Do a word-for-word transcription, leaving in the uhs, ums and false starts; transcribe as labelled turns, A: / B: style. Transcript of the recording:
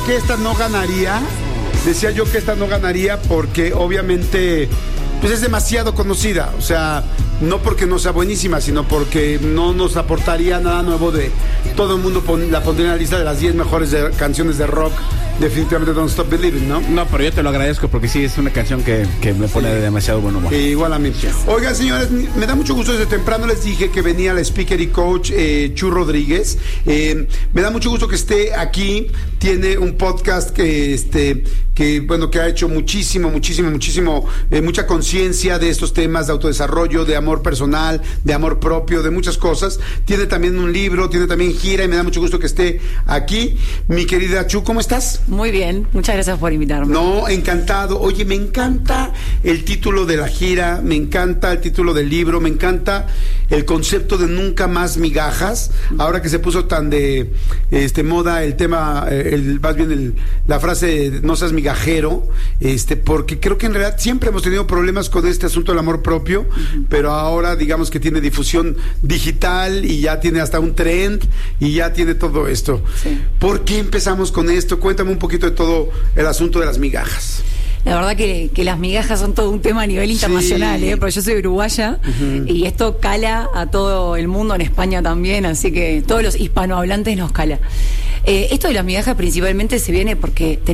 A: que esta no ganaría, decía yo que esta no ganaría porque obviamente pues es demasiado conocida, o sea, no porque no sea buenísima, sino porque no nos aportaría nada nuevo de todo el mundo pon, la pondría en la lista de las diez mejores de, canciones de rock. Definitivamente Don't Stop Believing, ¿no?
B: No, pero yo te lo agradezco porque sí es una canción que, que me pone de demasiado buen humor.
A: Eh, igual a mí. Oigan, señores, me da mucho gusto. Desde temprano les dije que venía la speaker y coach eh, Chu Rodríguez. Eh, me da mucho gusto que esté aquí. Tiene un podcast que, este, que bueno, que ha hecho muchísimo, muchísimo, muchísimo, eh, mucha conciencia de estos temas de autodesarrollo, de amor personal, de amor propio, de muchas cosas. Tiene también un libro, tiene también gira y me da mucho gusto que esté aquí. Mi querida Chu, ¿cómo estás?
C: Muy bien, muchas gracias por invitarme.
A: No, encantado. Oye, me encanta el título de la gira, me encanta el título del libro, me encanta el concepto de nunca más migajas. Ahora que se puso tan de este moda el tema, el, más bien el, la frase de no seas migajero, este, porque creo que en realidad siempre hemos tenido problemas con este asunto del amor propio, uh-huh. pero ahora digamos que tiene difusión digital y ya tiene hasta un trend y ya tiene todo esto. Sí. ¿Por qué empezamos con esto? Cuéntame un poquito de todo el asunto de las migajas.
C: La verdad que, que las migajas son todo un tema a nivel internacional, sí. ¿eh? Porque yo soy uruguaya uh-huh. y esto cala a todo el mundo, en España también, así que todos los hispanohablantes nos cala. Eh, esto de las migajas principalmente se viene porque